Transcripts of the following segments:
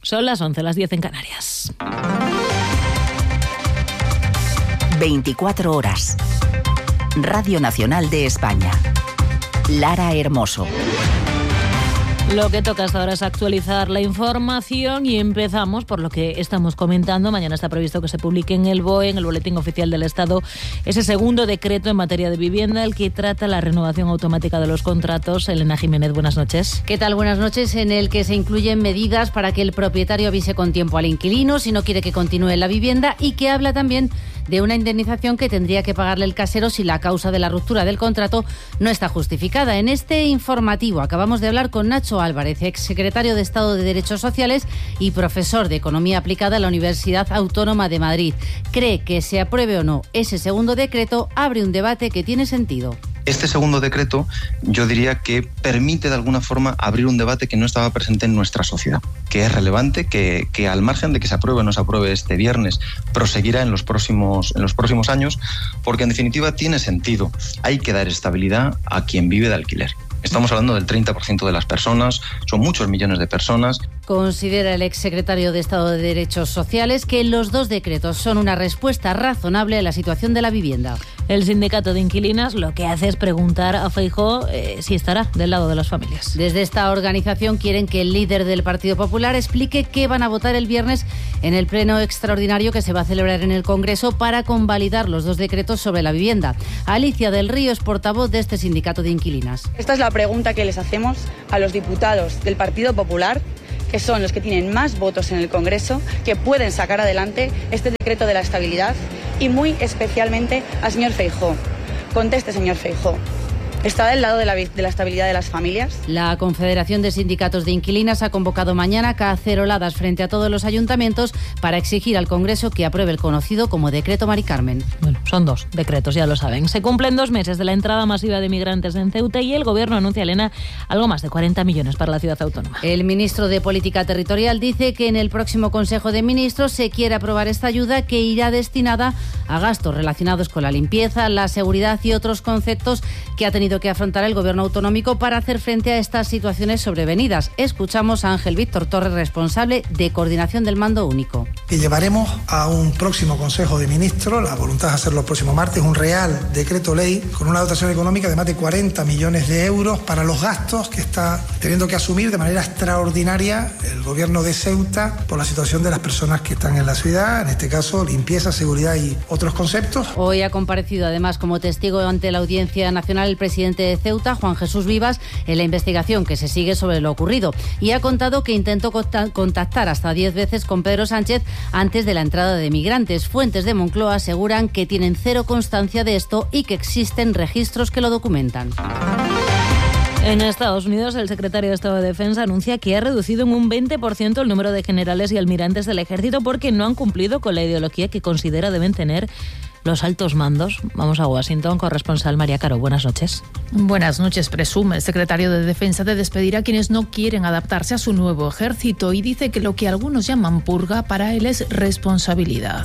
Son las 11, las 10 en Canarias. 24 horas. Radio Nacional de España. Lara Hermoso. Lo que toca hasta ahora es actualizar la información y empezamos por lo que estamos comentando. Mañana está previsto que se publique en el BOE, en el Boletín Oficial del Estado, ese segundo decreto en materia de vivienda, el que trata la renovación automática de los contratos. Elena Jiménez, buenas noches. ¿Qué tal? Buenas noches. En el que se incluyen medidas para que el propietario avise con tiempo al inquilino si no quiere que continúe la vivienda, y que habla también de una indemnización que tendría que pagarle el casero si la causa de la ruptura del contrato no está justificada. En este informativo acabamos de hablar con Nacho Álvarez, exsecretario de Estado de Derechos Sociales y profesor de Economía Aplicada en la Universidad Autónoma de Madrid. Cree que se apruebe o no ese segundo decreto abre un debate que tiene sentido. Este segundo decreto, yo diría que permite de alguna forma abrir un debate que no estaba presente en nuestra sociedad, que es relevante, que al margen de que se apruebe o no se apruebe este viernes, proseguirá en los próximos años, porque en definitiva tiene sentido. Hay que dar estabilidad a quien vive de alquiler. Estamos hablando del 30% de las personas, son muchos millones de personas. Considera el exsecretario de Estado de Derechos Sociales que los dos decretos son una respuesta razonable a la situación de la vivienda. El sindicato de inquilinas lo que hace es preguntar a Feijóo si estará del lado de las familias. Desde esta organización quieren que el líder del Partido Popular explique qué van a votar el viernes en el pleno extraordinario que se va a celebrar en el Congreso para convalidar los dos decretos sobre la vivienda. Alicia del Río es portavoz de este sindicato de inquilinas. Esta es la pregunta que les hacemos a los diputados del Partido Popular, que son los que tienen más votos en el Congreso, que pueden sacar adelante este decreto de la estabilidad, y muy especialmente al señor Feijóo. Conteste, señor Feijóo. ¿Está del lado de la estabilidad de las familias? La Confederación de Sindicatos de Inquilinas ha convocado mañana caceroladas frente a todos los ayuntamientos para exigir al Congreso que apruebe el conocido como Decreto Mari Carmen. Bueno, son dos decretos, ya lo saben. Se cumplen 2 meses de la entrada masiva de migrantes en Ceuta y el Gobierno anuncia, Elena, algo más de 40 millones para la ciudad autónoma. El ministro de Política Territorial dice que en el próximo Consejo de Ministros se quiere aprobar esta ayuda, que irá destinada a gastos relacionados con la limpieza, la seguridad y otros conceptos que ha tenido que afrontar el Gobierno autonómico para hacer frente a estas situaciones sobrevenidas. Escuchamos a Ángel Víctor Torres, responsable de Coordinación del Mando Único. Y llevaremos a un próximo Consejo de Ministros, la voluntad es hacerlo el próximo martes, un real decreto ley con una dotación económica de más de 40 millones de euros para los gastos que está teniendo que asumir de manera extraordinaria el Gobierno de Ceuta por la situación de las personas que están en la ciudad, en este caso limpieza, seguridad y otros conceptos. Hoy ha comparecido además como testigo ante la Audiencia Nacional el presidente de Ceuta, Juan Jesús Vivas, en la investigación que se sigue sobre lo ocurrido, y ha contado que intentó contactar hasta 10 veces con Pedro Sánchez antes de la entrada de migrantes. Fuentes de Moncloa aseguran que tienen cero constancia de esto y que existen registros que lo documentan. En Estados Unidos, el secretario de Estado de Defensa anuncia que ha reducido en un 20% el número de generales y almirantes del ejército porque no han cumplido con la ideología que considera deben tener los altos mandos. Vamos a Washington, corresponsal María Caro. Buenas noches. Buenas noches. Presume el secretario de Defensa de despedir a quienes no quieren adaptarse a su nuevo ejército y dice que lo que algunos llaman purga para él es responsabilidad.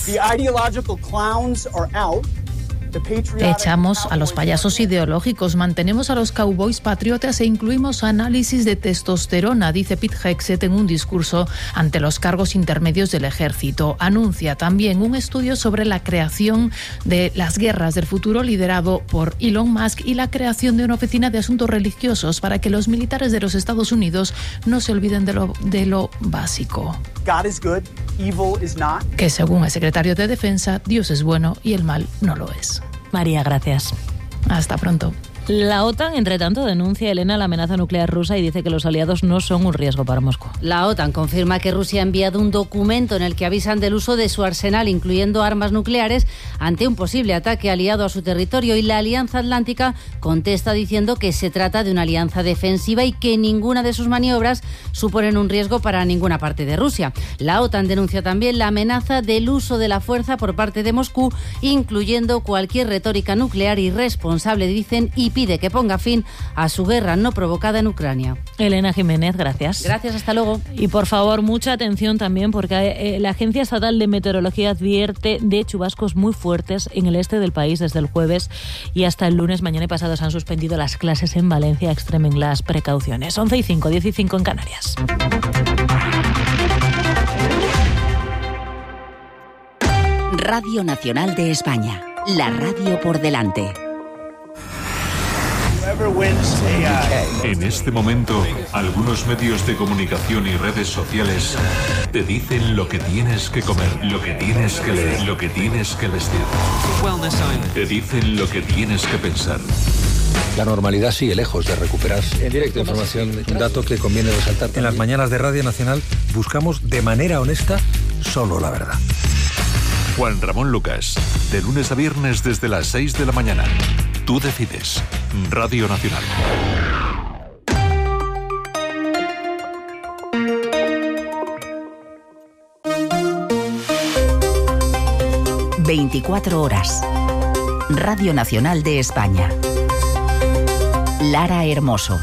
Echamos a los payasos ideológicos, mantenemos a los cowboys patriotas e incluimos análisis de testosterona, dice Pete Hegseth en un discurso ante los cargos intermedios del ejército. Anuncia también un estudio sobre la creación de las guerras del futuro liderado por Elon Musk y la creación de una oficina de asuntos religiosos para que los militares de los Estados Unidos no se olviden de lo básico. God is good, evil is not. Que según el secretario de Defensa, Dios es bueno y el mal no lo es. María, gracias. Hasta pronto. La OTAN, entre tanto, denuncia, Elena, la amenaza nuclear rusa y dice que los aliados no son un riesgo para Moscú. La OTAN confirma que Rusia ha enviado un documento en el que avisan del uso de su arsenal, incluyendo armas nucleares, ante un posible ataque aliado a su territorio, y la Alianza Atlántica contesta diciendo que se trata de una alianza defensiva y que ninguna de sus maniobras suponen un riesgo para ninguna parte de Rusia. La OTAN denuncia también la amenaza del uso de la fuerza por parte de Moscú, incluyendo cualquier retórica nuclear irresponsable, dicen, y pide que ponga fin a su guerra no provocada en Ucrania. Elena Jiménez, gracias. Gracias, hasta luego. Y por favor, mucha atención también porque la Agencia Estatal de Meteorología advierte de chubascos muy fuertes en el este del país desde el jueves y hasta el lunes. Mañana y pasado se han suspendido las clases en Valencia. Extremen las precauciones. 11:05, 15 en Canarias. Radio Nacional de España, la radio por delante. En este momento, algunos medios de comunicación y redes sociales te dicen lo que tienes que comer, lo que tienes que leer, lo que tienes que vestir. Te dicen lo que tienes que pensar. La normalidad sigue lejos de recuperarse. En directo, información, un dato que conviene resaltar. En las mañanas de Radio Nacional buscamos de manera honesta solo la verdad. Juan Ramón Lucas, de lunes a viernes desde las 6 de la mañana. Tú decides. Radio Nacional. ...24 horas. Radio Nacional de España. Lara Hermoso.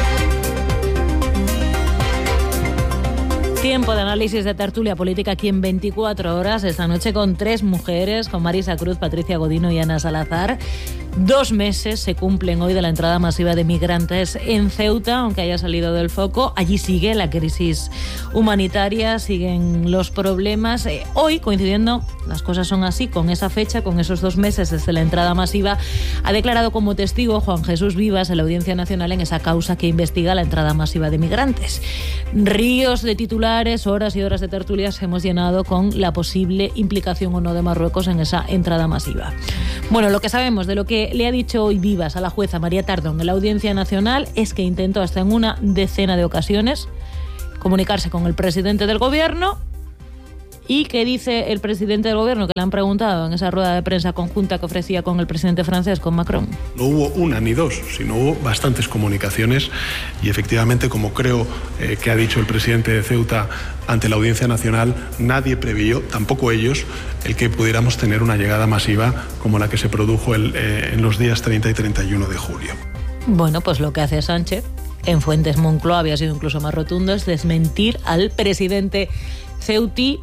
Tiempo de análisis de tertulia política aquí en 24 horas, esta noche con 3 mujeres, con Marisa Cruz, Patricia Godino y Ana Salazar. 2 meses se cumplen hoy de la entrada masiva de migrantes en Ceuta, aunque haya salido del foco. Allí sigue la crisis humanitaria, siguen los problemas. Hoy, coincidiendo, las cosas son así, con esa fecha, con esos 2 meses desde la entrada masiva, ha declarado como testigo Juan Jesús Vivas en la Audiencia Nacional en esa causa que investiga la entrada masiva de migrantes. Ríos de titulares, horas y horas de tertulias hemos llenado con la posible implicación o no de Marruecos en esa entrada masiva. Bueno, lo que sabemos de lo que le ha dicho hoy Vivas a la jueza María Tardón en la Audiencia Nacional es que intentó hasta en una decena de ocasiones comunicarse con el presidente del gobierno. ¿Y qué dice el presidente del gobierno? Que le han preguntado en esa rueda de prensa conjunta que ofrecía con el presidente francés, con Macron. No hubo una ni dos, sino hubo bastantes comunicaciones y efectivamente, como creo que ha dicho el presidente de Ceuta ante la Audiencia Nacional, nadie preveyó, tampoco ellos, el que pudiéramos tener una llegada masiva como la que se produjo en los días 30 y 31 de julio. Bueno, pues lo que hace Sánchez, en Fuentes Moncloa había sido incluso más rotundo, es desmentir al presidente ceutí.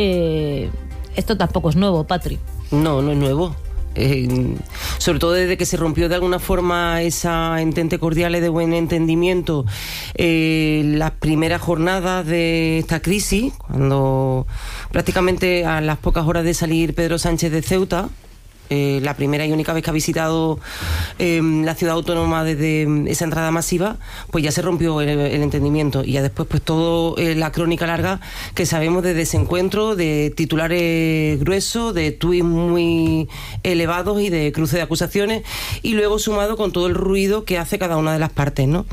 Esto tampoco es nuevo, Patri. No, no es nuevo. Sobre todo desde que se rompió de alguna forma esa entente cordial y de buen entendimiento las primeras jornadas de esta crisis, cuando prácticamente a las pocas horas de salir Pedro Sánchez de Ceuta, la primera y única vez que ha visitado la ciudad autónoma desde esa entrada masiva, pues ya se rompió el entendimiento y ya después pues todo la crónica larga que sabemos de desencuentro, de titulares gruesos, de tuits muy elevados y de cruce de acusaciones, y luego sumado con todo el ruido que hace cada una de las partes, ¿no?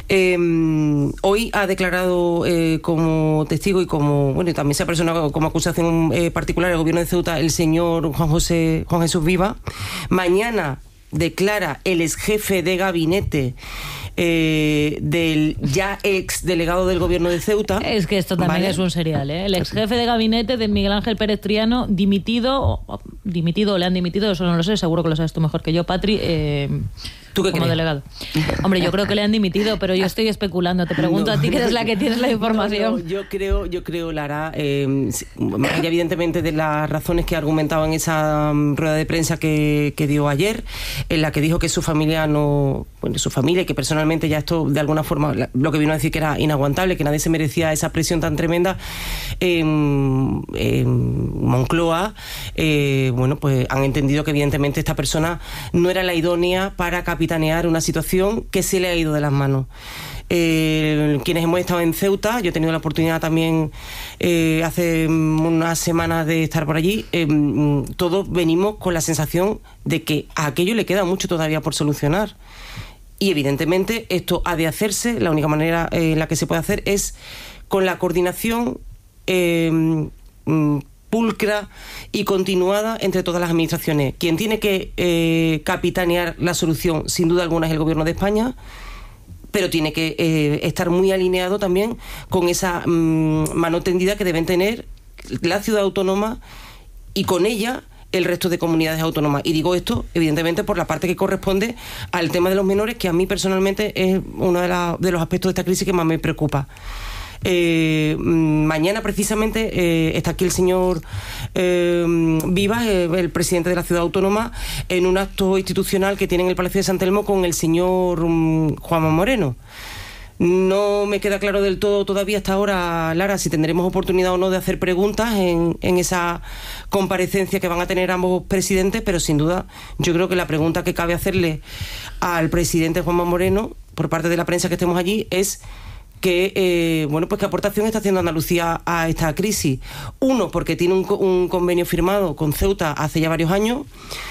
Hoy ha declarado como testigo y como, bueno, y también se ha personado como acusación particular el gobierno de Ceuta el señor Juan Jesús Viva. Mañana declara el ex jefe de gabinete del ya ex delegado del gobierno de Ceuta. Es que esto también es un serial, ¿eh? El ex jefe de gabinete de Miguel Ángel Pérez Triano, dimitido o le han dimitido, eso no lo sé, seguro que lo sabes tú mejor que yo, Patri. ¿Tú qué como crees? Delegado. Hombre, yo creo que le han dimitido, pero yo estoy especulando. Te pregunto a ti, que eres la que tienes la información. Yo creo, Lara, más allá evidentemente de las razones que argumentaba en esa rueda de prensa que dio ayer, en la que dijo que su familia y que personalmente ya esto de alguna forma lo que vino a decir que era inaguantable, que nadie se merecía esa presión tan tremenda. Moncloa, pues han entendido que evidentemente esta persona no era la idónea para capitanear una situación que se le ha ido de las manos. Quienes hemos estado en Ceuta, yo he tenido la oportunidad también hace unas semanas de estar por allí, todos venimos con la sensación de que a aquello le queda mucho todavía por solucionar. Y evidentemente esto ha de hacerse, la única manera en la que se puede hacer es con la coordinación pulcra y continuada entre todas las administraciones. Quien tiene que capitanear la solución, sin duda alguna, es el Gobierno de España, pero tiene que estar muy alineado también con esa mano tendida que deben tener la ciudad autónoma y con ella el resto de comunidades autónomas. Y digo esto, evidentemente, por la parte que corresponde al tema de los menores, que a mí personalmente es uno de los aspectos de esta crisis que más me preocupa. Mañana precisamente está aquí el señor Vivas, el presidente de la ciudad autónoma, en un acto institucional que tiene en el Palacio de San Telmo con el señor Juanma Moreno. No me queda claro del todo todavía hasta ahora, Lara, si tendremos oportunidad o no de hacer preguntas en esa comparecencia que van a tener ambos presidentes, pero sin duda yo creo que la pregunta que cabe hacerle al presidente Juanma Moreno por parte de la prensa que estemos allí es que, ¿qué aportación está haciendo Andalucía a esta crisis? Uno, porque tiene un convenio firmado con Ceuta hace ya varios años,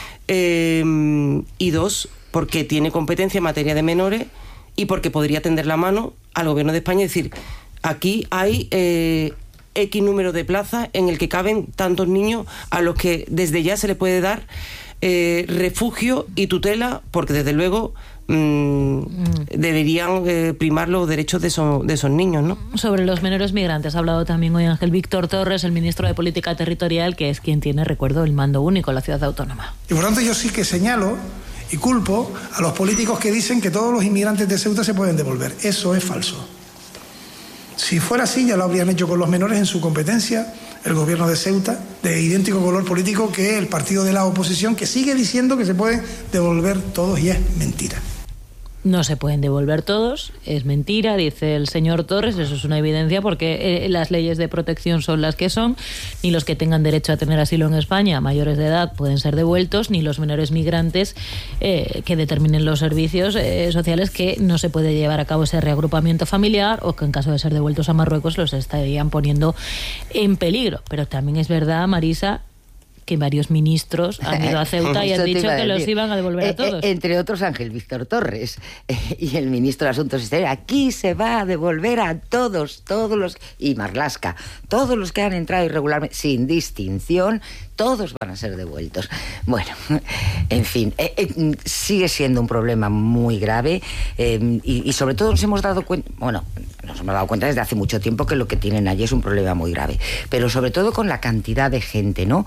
y dos, porque tiene competencia en materia de menores y porque podría tender la mano al gobierno de España y decir, aquí hay X número de plazas en el que caben tantos niños a los que desde ya se les puede dar refugio y tutela, porque desde luego deberían primar los derechos de esos niños, ¿no? Sobre los menores migrantes ha hablado también hoy Ángel Víctor Torres, el ministro de Política Territorial, que es quien tiene, recuerdo, el mando único en la ciudad autónoma. Y por tanto yo sí que señalo y culpo a los políticos que dicen que todos los inmigrantes de Ceuta se pueden devolver. Eso es falso. Si fuera así, ya lo habrían hecho con los menores en su competencia el gobierno de Ceuta, de idéntico color político que el partido de la oposición, que sigue diciendo que se pueden devolver todos, y es mentira. No se pueden devolver todos, es mentira, dice el señor Torres, eso es una evidencia porque las leyes de protección son las que son, ni los que tengan derecho a tener asilo en España, mayores de edad, pueden ser devueltos, ni los menores migrantes que determinen los servicios sociales que no se puede llevar a cabo ese reagrupamiento familiar o que en caso de ser devueltos a Marruecos los estarían poniendo en peligro. Pero también es verdad, Marisa, que varios ministros han ido a Ceuta y han dicho que los iban a devolver a todos. Entre otros Ángel Víctor Torres y el ministro de Asuntos Exteriores. Aquí se va a devolver a todos los, y Marlaska, todos los que han entrado irregularmente, sin distinción, todos van a ser devueltos. Bueno, en fin, sigue siendo un problema muy grave y sobre todo nos hemos dado cuenta, nos hemos dado cuenta desde hace mucho tiempo que lo que tienen allí es un problema muy grave, pero sobre todo con la cantidad de gente, ¿no?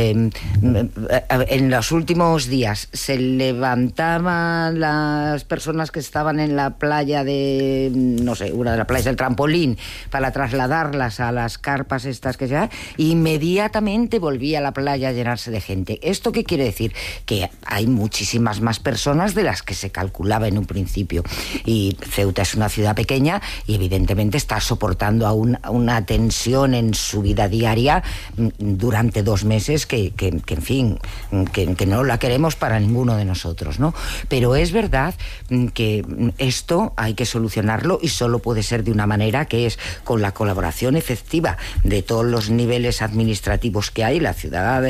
En los últimos días se levantaban las personas que estaban en la playa de, no sé, una de las playas del Trampolín, para trasladarlas a las carpas estas que se dan, inmediatamente volvía a la playa a llenarse de gente. ¿Esto qué quiere decir? Que hay muchísimas más personas de las que se calculaba en un principio, y Ceuta es una ciudad pequeña y evidentemente está soportando a una tensión en su vida diaria durante 2 meses que en fin, que no la queremos para ninguno de nosotros, ¿no? Pero es verdad que esto hay que solucionarlo y solo puede ser de una manera, que es con la colaboración efectiva de todos los niveles administrativos que hay, la ciudad,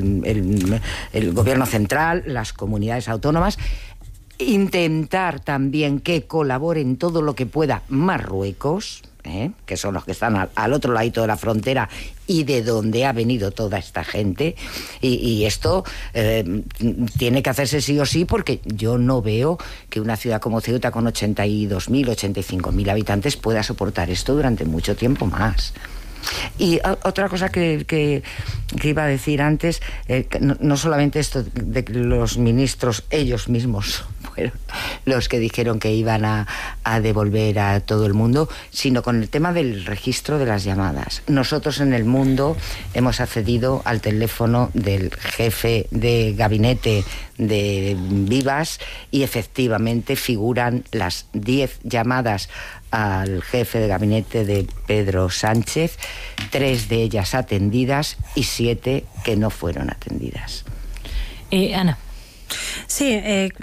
el gobierno central, las comunidades autónomas. Intentar también que colaboren todo lo que pueda Marruecos, que son los que están al otro ladito de la frontera y de donde ha venido toda esta gente, y esto tiene que hacerse sí o sí, porque yo no veo que una ciudad como Ceuta con 82.000, 85.000 habitantes pueda soportar esto durante mucho tiempo más. Y otra cosa que iba a decir antes, no solamente esto de que los ministros ellos mismos fueron los que dijeron que iban a devolver a todo el mundo, sino con el tema del registro de las llamadas. Nosotros en El Mundo hemos accedido al teléfono del jefe de gabinete de Vivas y efectivamente figuran las 10 llamadas al jefe de gabinete de Pedro Sánchez, 3 de ellas atendidas y 7 que no fueron atendidas. Ana. Sí,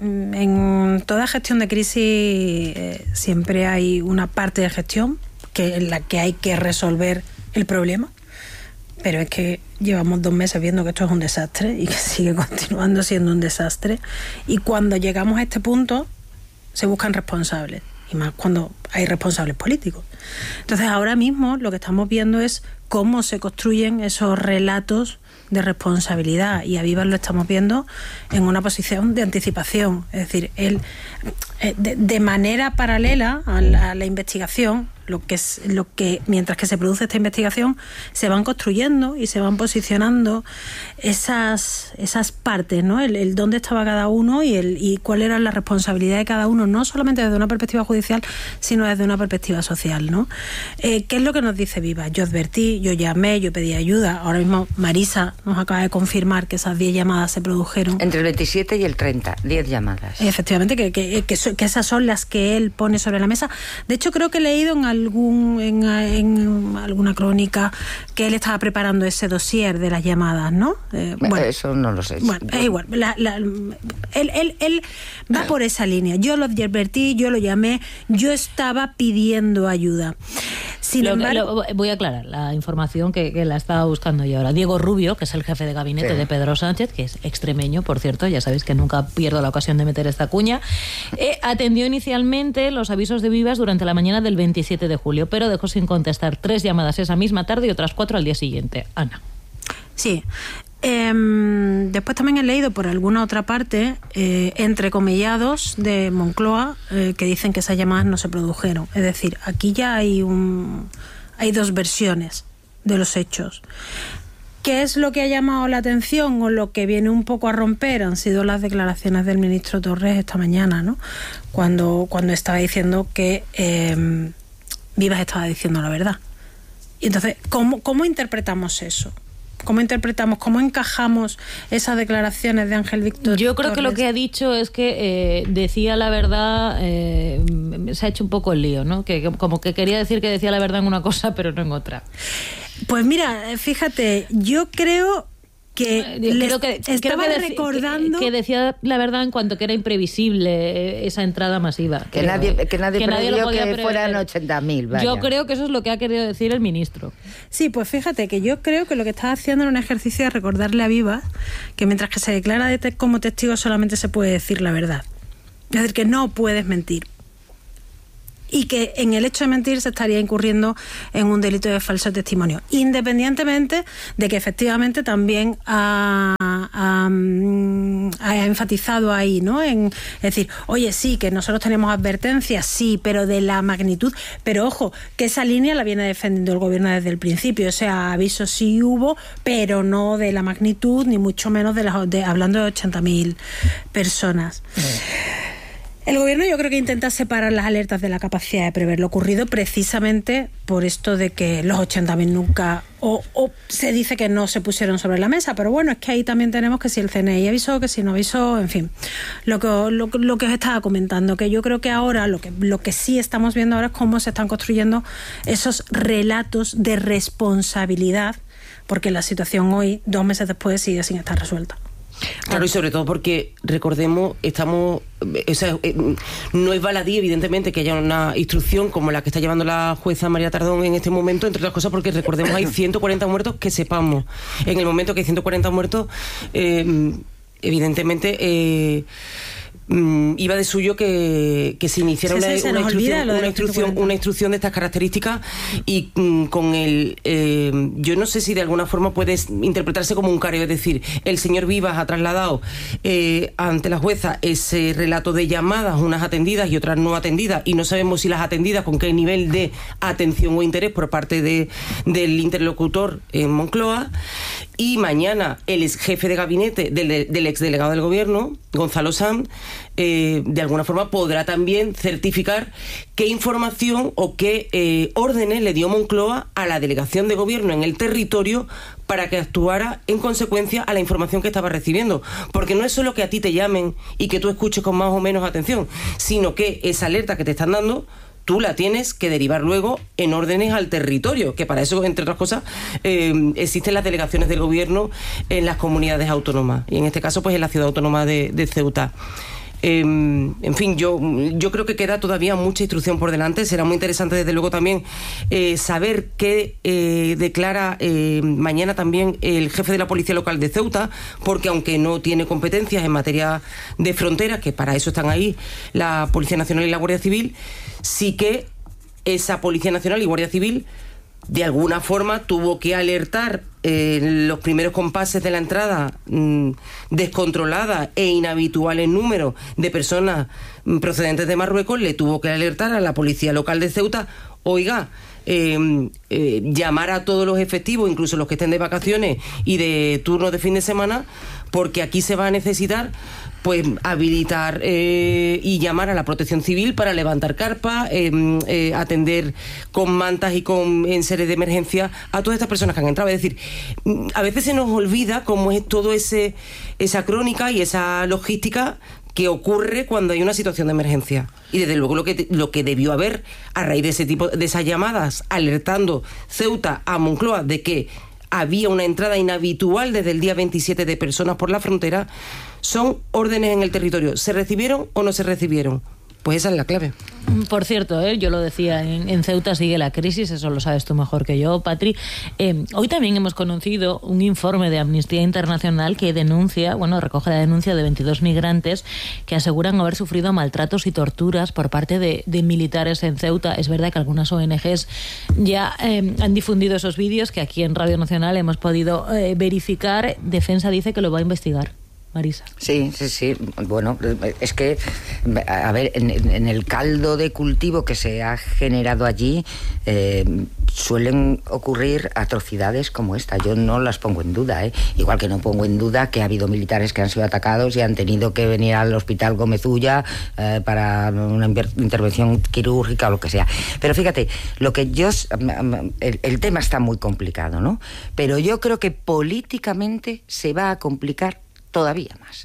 en toda gestión de crisis siempre hay una parte de gestión en la que hay que resolver el problema, pero es que llevamos 2 meses viendo que esto es un desastre y que sigue continuando siendo un desastre, y cuando llegamos a este punto se buscan responsables, y más cuando hay responsables políticos. Entonces ahora mismo lo que estamos viendo es cómo se construyen esos relatos de responsabilidad, y a Vivas lo estamos viendo en una posición de anticipación, es decir, él de manera paralela a la investigación, mientras que se produce esta investigación, se van construyendo y se van posicionando esas partes, ¿no? El dónde estaba cada uno y cuál era la responsabilidad de cada uno, no solamente desde una perspectiva judicial, sino desde una perspectiva social, ¿no? ¿Qué es lo que nos dice Viva? Yo advertí, yo llamé, yo pedí ayuda. Ahora mismo Marisa nos acaba de confirmar que esas 10 llamadas se produjeron. Entre el 27 y el 30, 10 llamadas. Efectivamente, que esas son las que él pone sobre la mesa. De hecho, creo que he leído en alguna crónica que él estaba preparando ese dossier de las llamadas, ¿no? Bueno, eso no lo sé. Bueno, es igual. Él va por esa línea. Yo lo advertí, yo lo llamé, yo estaba pidiendo ayuda. Sin embargo, voy a aclarar la información que la estaba buscando yo ahora. Diego Rubio, que es el jefe de gabinete de Pedro Sánchez, que es extremeño, por cierto, ya sabéis que nunca pierdo la ocasión de meter esta cuña, atendió inicialmente los avisos de Vivas durante la mañana del 27 de julio, pero dejó sin contestar 3 llamadas esa misma tarde y otras 4 al día siguiente. Ana. Sí. Después también he leído por alguna otra parte entrecomillados de Moncloa que dicen que esas llamadas no se produjeron. Es decir, aquí ya hay 2 versiones de los hechos. ¿Qué es lo que ha llamado la atención o lo que viene un poco a romper? Han sido las declaraciones del ministro Torres esta mañana, ¿no? Cuando estaba diciendo que Vivas estaba diciendo la verdad. Y entonces, ¿cómo interpretamos eso? ¿Cómo interpretamos, cómo encajamos esas declaraciones de Ángel Víctor Yo creo Torres? que lo que ha dicho es que decía la verdad, se ha hecho un poco el lío, ¿no? Que como que quería decir que decía la verdad en una cosa, pero no en otra. Pues mira, fíjate, yo creo que estaba recordando que decía la verdad en cuanto que era imprevisible esa entrada masiva. Que nadie previó que prever. Fueran 80.000. Yo creo que eso es lo que ha querido decir el ministro. Sí, pues fíjate que yo creo que lo que está haciendo es un ejercicio de recordarle a Vivas que mientras que se declara como testigo solamente se puede decir la verdad. Es decir, que no puedes mentir. Y que en el hecho de mentir se estaría incurriendo en un delito de falso testimonio, independientemente de que efectivamente también ha enfatizado ahí, ¿no? Es decir, oye, sí, que nosotros tenemos advertencias, sí, pero de la magnitud. Pero ojo, que esa línea la viene defendiendo el gobierno desde el principio. O sea, avisos sí hubo, pero no de la magnitud, ni mucho menos hablando de 80.000 personas. El gobierno yo creo que intenta separar las alertas de la capacidad de prever lo ocurrido precisamente por esto de que los 80.000 nunca, o se dice que no se pusieron sobre la mesa, pero bueno, es que ahí también tenemos que si el CNI avisó, que si no avisó, en fin, lo que os estaba comentando, que yo creo que ahora lo que sí estamos viendo ahora es cómo se están construyendo esos relatos de responsabilidad, porque la situación hoy, 2 meses después, sigue sin estar resuelta. Claro, y sobre todo porque, recordemos, no es baladí, evidentemente, que haya una instrucción como la que está llevando la jueza María Tardón en este momento, entre otras cosas porque, recordemos, hay 140 muertos que sepamos. En el momento que hay 140 muertos, evidentemente... iba de suyo que se iniciara una instrucción de estas características y con yo no sé si de alguna forma puede interpretarse como un careo, es decir, el señor Vivas ha trasladado ante la jueza ese relato de llamadas, unas atendidas y otras no atendidas, y no sabemos si las atendidas con qué nivel de atención o interés por parte del interlocutor en Moncloa, y mañana el ex jefe de gabinete del ex delegado del gobierno, Gonzalo Sanz, de alguna forma podrá también certificar qué información o qué órdenes le dio Moncloa a la delegación de gobierno en el territorio para que actuara en consecuencia a la información que estaba recibiendo. Porque no es solo que a ti te llamen y que tú escuches con más o menos atención, sino que esa alerta que te están dando tú la tienes que derivar luego en órdenes al territorio, que para eso, entre otras cosas, existen las delegaciones del gobierno en las comunidades autónomas, y en este caso pues en la ciudad autónoma de Ceuta. En fin, yo creo que queda todavía mucha instrucción por delante. Será muy interesante, desde luego, también saber qué declara mañana también el jefe de la Policía Local de Ceuta, porque aunque no tiene competencias en materia de fronteras, que para eso están ahí la Policía Nacional y la Guardia Civil, sí que esa Policía Nacional y Guardia Civil de alguna forma tuvo que alertar los primeros compases de la entrada descontrolada e inhabitual en número de personas procedentes de Marruecos. Le tuvo que alertar a la Policía Local de Ceuta: oiga, llamar a todos los efectivos, incluso los que estén de vacaciones y de turnos de fin de semana, porque aquí se va a necesitar pues habilitar y llamar a la Protección Civil para levantar carpas, atender con mantas y con enseres de emergencia a todas estas personas que han entrado. Es decir, a veces se nos olvida cómo es todo esa crónica y esa logística que ocurre cuando hay una situación de emergencia. Y desde luego lo que debió haber a raíz de ese tipo de esas llamadas alertando Ceuta a Moncloa de que había una entrada inhabitual desde el día 27 de personas por la frontera, son órdenes en el territorio. ¿Se recibieron o no se recibieron? Pues esa es la clave. Por cierto, yo lo decía, en Ceuta sigue la crisis, eso lo sabes tú mejor que yo, Patri. Hoy también hemos conocido un informe de Amnistía Internacional que recoge la denuncia de 22 migrantes que aseguran haber sufrido maltratos y torturas por parte de militares en Ceuta. Es verdad que algunas ONGs ya han difundido esos vídeos que aquí en Radio Nacional hemos podido verificar. Defensa dice que lo va a investigar. Marisa. Sí. Bueno, es que, a ver, en el caldo de cultivo que se ha generado allí suelen ocurrir atrocidades como esta. Yo no las pongo en duda, igual que no pongo en duda que ha habido militares que han sido atacados y han tenido que venir al Hospital Gómez Ulla para una intervención quirúrgica o lo que sea. Pero fíjate, el tema está muy complicado, ¿no? Pero yo creo que políticamente se va a complicar todavía más.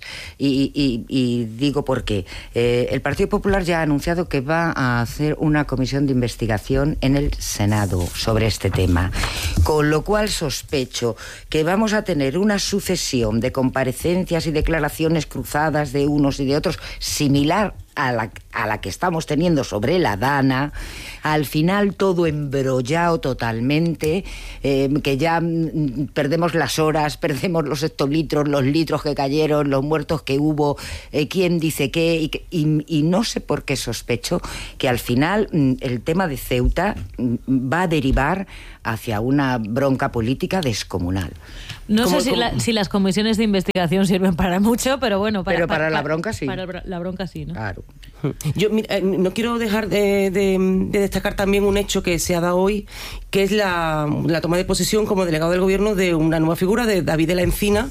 Y digo por qué. El Partido Popular ya ha anunciado que va a hacer una comisión de investigación en el Senado sobre este tema, con lo cual sospecho que vamos a tener una sucesión de comparecencias y declaraciones cruzadas de unos y de otros, similar a la que estamos teniendo sobre la Dana, al final todo embrollado totalmente, que ya perdemos las horas, perdemos los hectolitros, los litros que cayeron, los muertos que hubo, quién dice qué, y no sé por qué sospecho que al final el tema de Ceuta va a derivar hacia una bronca política descomunal. No sé si las comisiones de investigación sirven para mucho, pero bueno... Para la bronca sí. Para la bronca sí, ¿no? Claro. Yo no quiero dejar de destacar también un hecho que se ha dado hoy, que es la toma de posesión como delegado del gobierno de una nueva figura, de David de la Encina.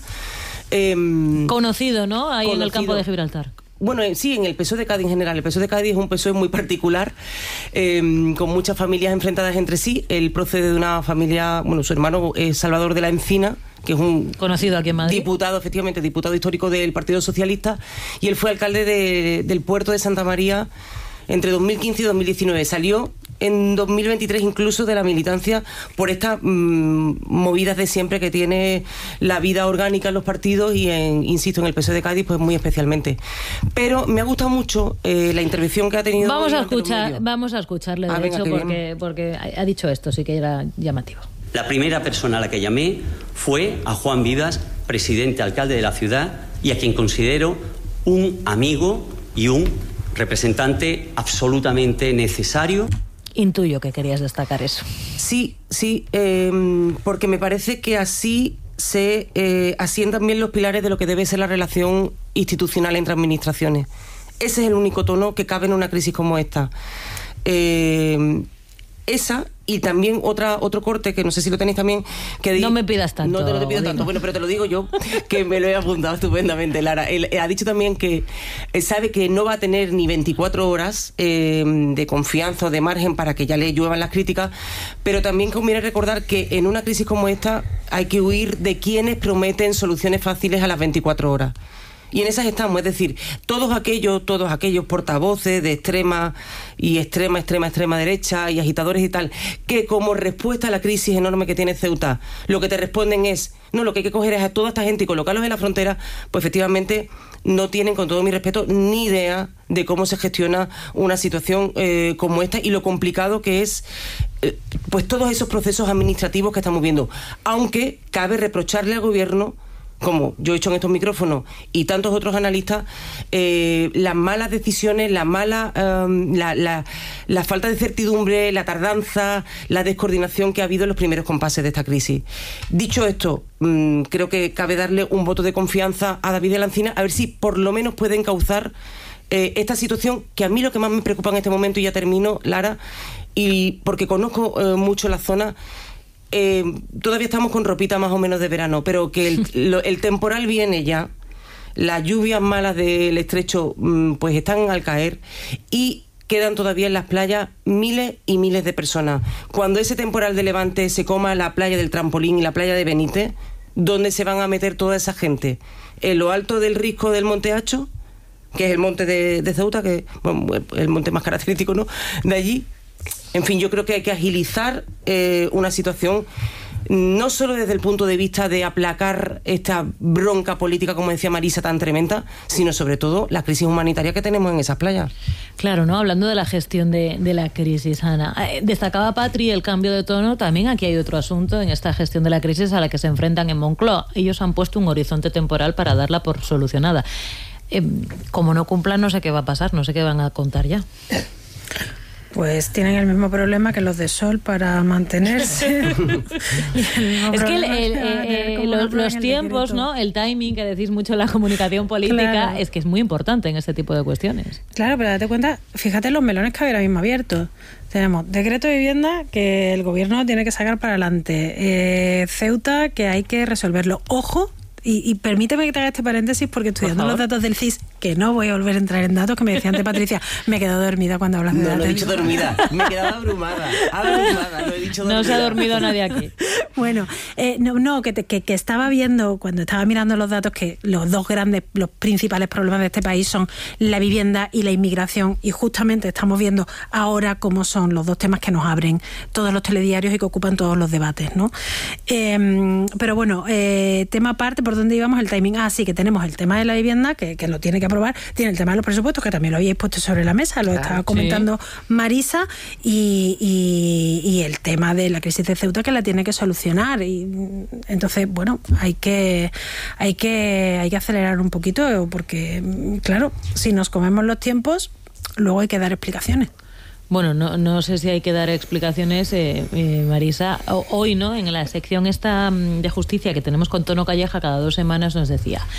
Conocido, ¿no? Ahí en el campo de Gibraltar. Bueno, sí, en el PSOE de Cádiz en general. El PSOE de Cádiz es un PSOE muy particular, con muchas familias enfrentadas entre sí. Él procede de una familia, su hermano es Salvador de la Encina, que es un conocido aquí en Madrid, diputado histórico del Partido Socialista, y él fue alcalde del puerto de Santa María entre 2015 y 2019. Salió en 2023 incluso de la militancia por estas movidas de siempre que tiene la vida orgánica en los partidos y insisto, en el PSOE de Cádiz pues muy especialmente. Pero me ha gustado mucho la intervención que ha tenido. Vamos a escucharle, de hecho, porque ha dicho esto, sí que era llamativo. La primera persona a la que llamé fue a Juan Vivas, presidente alcalde de la ciudad, y a quien considero un amigo y un representante absolutamente necesario. Intuyo que querías destacar eso. Sí, porque me parece que así se asientan bien los pilares de lo que debe ser la relación institucional entre administraciones. Ese es el único tono que cabe en una crisis como esta. Esa y también otro corte que no sé si lo tenéis también, que no me pidas tanto. No te lo pido tanto, bueno, pero te lo digo yo, que me lo he apuntado estupendamente, Lara. Él ha dicho también que sabe que no va a tener ni 24 horas de confianza o de margen para que ya le lluevan las críticas, pero también conviene recordar que en una crisis como esta hay que huir de quienes prometen soluciones fáciles a las 24 horas. Y en esas estamos, es decir, todos aquellos portavoces de extrema derecha y agitadores y tal, que como respuesta a la crisis enorme que tiene Ceuta, lo que te responden es, no, lo que hay que coger es a toda esta gente y colocarlos en la frontera, pues efectivamente no tienen, con todo mi respeto, ni idea de cómo se gestiona una situación como esta y lo complicado que es pues todos esos procesos administrativos que estamos viendo. Aunque cabe reprocharle al gobierno, como yo he hecho en estos micrófonos y tantos otros analistas, las malas decisiones, la falta de certidumbre, la tardanza, la descoordinación que ha habido en los primeros compases de esta crisis. Dicho esto, creo que cabe darle un voto de confianza a David de la Encina, a ver si por lo menos puede encauzar esta situación, que a mí lo que más me preocupa en este momento, y ya termino, Lara, y porque conozco mucho la zona, todavía estamos con ropita más o menos de verano, pero que el temporal viene ya, las lluvias malas del estrecho pues están al caer, y quedan todavía en las playas miles y miles de personas. Cuando ese temporal de levante se coma la playa del Trampolín y la playa de Benítez, ¿dónde se van a meter toda esa gente? ¿En lo alto del risco del Monte Hacho, que es el monte de Ceuta, que bueno, el monte más característico, ¿no?, de allí? En fin, yo creo que hay que agilizar una situación, no solo desde el punto de vista de aplacar esta bronca política, como decía Marisa, tan tremenda, sino sobre todo la crisis humanitaria que tenemos en esas playas. Claro, ¿no? Hablando de la gestión de la crisis, Ana. Destacaba Patri el cambio de tono. También aquí hay otro asunto en esta gestión de la crisis a la que se enfrentan en Moncloa. Ellos han puesto un horizonte temporal para darla por solucionada. Como no cumplan, no sé qué va a pasar, no sé qué van a contar ya. Pues tienen el mismo problema que los de Sol para mantenerse. Es que los tiempos, ¿no? El timing, que decís mucho en la comunicación política, claro, es que es muy importante en este tipo de cuestiones. Claro, pero date cuenta, fíjate los melones que hay ahora mismo abiertos. Tenemos decreto de vivienda que el gobierno tiene que sacar para adelante. Ceuta, que hay que resolverlo. Ojo. Y permíteme que te haga este paréntesis, porque estudiando los datos del CIS, que no voy a volver a entrar en datos, que me decía antes Patricia, me he quedado dormida cuando hablas de datos. No he dicho dormida, me he quedado abrumada, no he dicho dormida. No se ha dormido nadie aquí. Bueno, que estaba viendo, cuando estaba mirando los datos, que los principales problemas de este país son la vivienda y la inmigración, y justamente estamos viendo ahora cómo son los dos temas que nos abren todos los telediarios y que ocupan todos los debates, ¿no? Pero bueno, tema aparte, ¿por dónde íbamos? El timing. Sí, que tenemos el tema de la vivienda, que lo tiene que aprobar, tiene el tema de los presupuestos, que también lo habíais puesto sobre la mesa, lo estaba comentando Marisa, y el tema de la crisis de Ceuta, que la tiene que solucionar. Y entonces, bueno, hay que acelerar un poquito, porque claro, si nos comemos los tiempos, luego hay que dar explicaciones. Bueno, no sé si hay que dar explicaciones, Marisa. Hoy, ¿no?, en la sección esta de justicia que tenemos con Tono Calleja, cada 2 semanas nos decía: